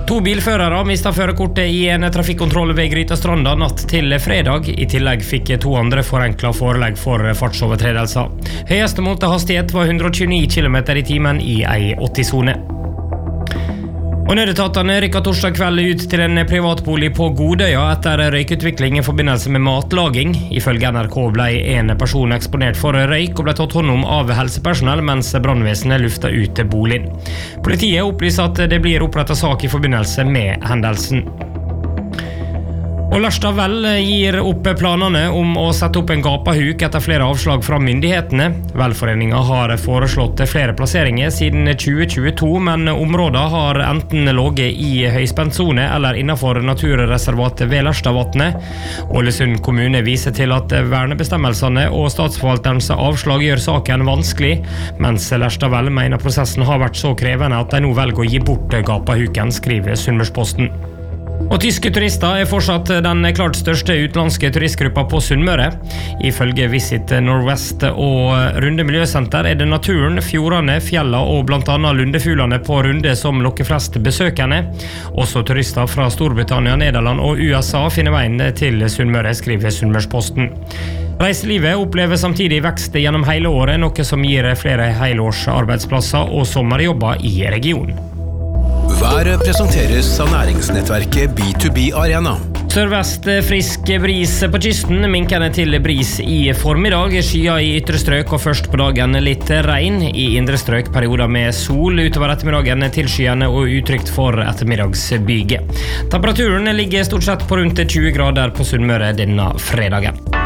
2 bilførere mistet førerkortet I en trafikkontroll ved Grytastranda natt til fredag. I tillegg fikk 2 andre forenklet forelegg for fartsovertredelser. Høyeste målte hastighet var 129 km/t I ei 80-zone. Og nødetatene rykket torsdag kveld ut til en privatbolig på Godøya etter røykutvikling I forbindelse med matlaging. Ifølge NRK ble en person eksponert for røyk og ble tatt hånd om av helsepersonell mens brannvesenet luftet ut boligen. Politiet opplyser at det blir opprettet sak I forbindelse med hendelsen. Og Lærstad Vel gir opp planene om å sette opp en gapahuk etter flere avslag fra myndighetene. Velforeningen har foreslått flere plasseringer siden 2022, men området har enten ligget I høyspentzone eller innenfor naturreservatet ved Lærstadvatnet. Ålesund kommune viser til at vernebestemmelsene og statsforvalterens avslag gjør saken vanskelig, mens Lærstad Vel mener prosessen har vært så krevende at de nå velger å gi bort gapahuken, skriver Sunnmørsposten. Og tyske turister fortsatt den klart største utenlandske turistgruppa på Sunnmøre. Ifølge Visit Northwest og Runde Miljøsenter det naturen, fjordene, fjella og blant annet lundefuglene på Runde som lokker flest besøkende. Også turister fra Storbritannia, Nederland og USA finner veien til Sunnmøre, skriver Sunnmørsposten. Reiselivet opplever samtidig vekst gjennom hele året, noe som gir flere helårsarbeidsplasser og sommerjobber I regionen. Været presenteres av næringsnettverket B2B Arena. Sørvest frisk bris på kysten, minkende til bris I formiddag, skyer I ytre strøk og først på dagen litt regn. I indre strøk perioder med sol, utover ettermiddagen tilskyende og utrygt for ettermiddagsbyge. Temperaturen ligger stort sett på rundt 20 grader på Sunnmøre denne fredagen.